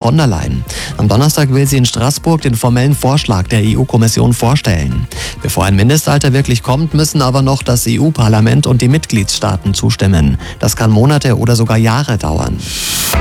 von der Leyen. Am Donnerstag will sie in Straßburg den formellen Vorschlag der EU-Kommission vorstellen. Bevor ein Mindestalter wirklich kommt, müssen aber noch das EU-Parlament und die Mitgliedstaaten zustimmen. Das kann Monate oder sogar Jahre dauern.